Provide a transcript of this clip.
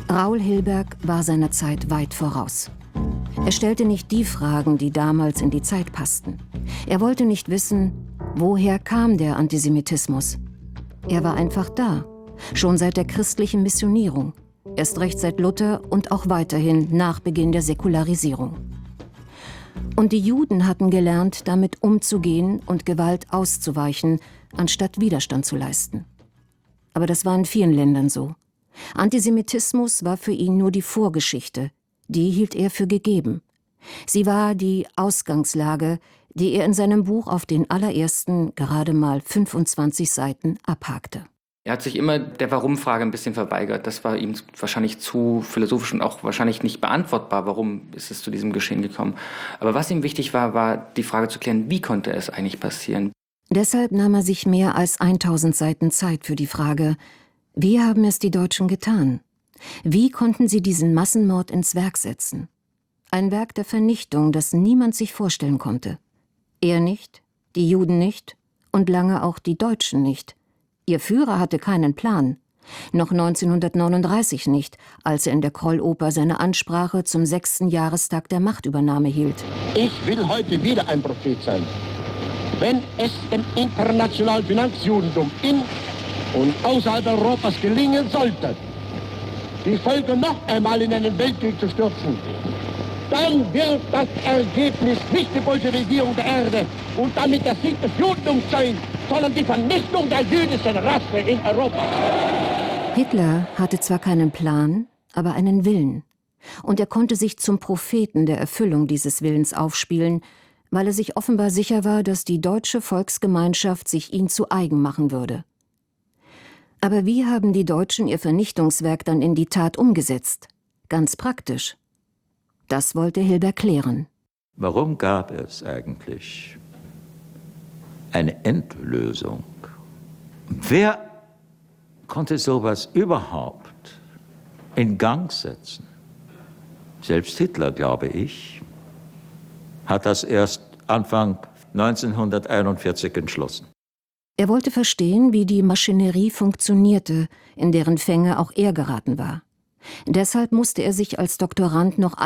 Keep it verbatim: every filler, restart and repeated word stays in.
Raoul Hilberg war seiner Zeit weit voraus. Er stellte nicht die Fragen, die damals in die Zeit passten. Er wollte nicht wissen, woher kam der Antisemitismus. Er war einfach da, schon seit der christlichen Missionierung, erst recht seit Luther und auch weiterhin nach Beginn der Säkularisierung. Und die Juden hatten gelernt, damit umzugehen und Gewalt auszuweichen, anstatt Widerstand zu leisten. Aber das war in vielen Ländern so. Antisemitismus war für ihn nur die Vorgeschichte, die hielt er für gegeben. Sie war die Ausgangslage, die er in seinem Buch auf den allerersten, gerade mal fünfundzwanzig Seiten abhakte. Er hat sich immer der Warum-Frage ein bisschen verweigert. Das war ihm wahrscheinlich zu philosophisch und auch wahrscheinlich nicht beantwortbar, warum ist es zu diesem Geschehen gekommen. Aber was ihm wichtig war, war die Frage zu klären, wie konnte es eigentlich passieren? Deshalb nahm er sich mehr als tausend Seiten Zeit für die Frage, wie haben es die Deutschen getan? Wie konnten sie diesen Massenmord ins Werk setzen? Ein Werk der Vernichtung, das niemand sich vorstellen konnte. Er nicht, die Juden nicht und lange auch die Deutschen nicht. Ihr Führer hatte keinen Plan. Noch neunzehnhundertneununddreißig nicht, als er in der Krolloper seine Ansprache zum sechsten Jahrestag der Machtübernahme hielt. Ich will heute wieder ein Prophet sein. Wenn es dem internationalen Finanzjudentum in und außerhalb Europas gelingen sollte, die Völker noch einmal in einen Weltkrieg zu stürzen, dann wird das Ergebnis nicht die Bolschewisierung der Erde und damit der Sieg des Judentums sein, sondern die Vernichtung der jüdischen Rasse in Europa. Hitler hatte zwar keinen Plan, aber einen Willen. Und er konnte sich zum Propheten der Erfüllung dieses Willens aufspielen, weil er sich offenbar sicher war, dass die deutsche Volksgemeinschaft sich ihn zu eigen machen würde. Aber wie haben die Deutschen ihr Vernichtungswerk dann in die Tat umgesetzt? Ganz praktisch. Das wollte Hilberg klären. Warum gab es eigentlich eine Endlösung? Wer konnte sowas überhaupt in Gang setzen? Selbst Hitler, glaube ich, hat das erst Anfang neunzehnhunderteinundvierzig entschlossen. Er wollte verstehen, wie die Maschinerie funktionierte, in deren Fänge auch er geraten war. Deshalb musste er sich als Doktorand noch